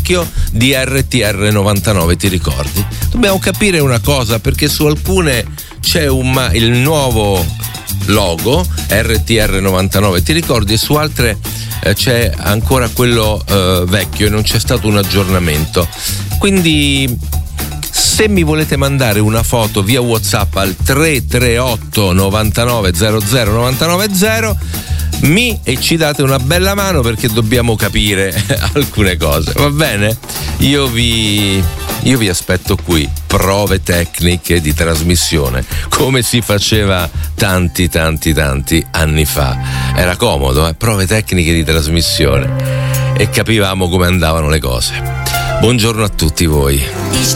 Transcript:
vecchio di RTR 99, ti ricordi? Dobbiamo capire una cosa, perché su alcune c'è il nuovo logo RTR 99, ti ricordi, e su altre c'è ancora quello vecchio e non c'è stato un aggiornamento. Quindi se mi volete mandare una foto via WhatsApp al 338 99 00 990 e ci date una bella mano, perché dobbiamo capire alcune cose, va bene? Io vi aspetto qui. Prove tecniche di trasmissione, come si faceva tanti anni fa. Era comodo, prove tecniche di trasmissione, e capivamo come andavano le cose. Buongiorno a tutti voi.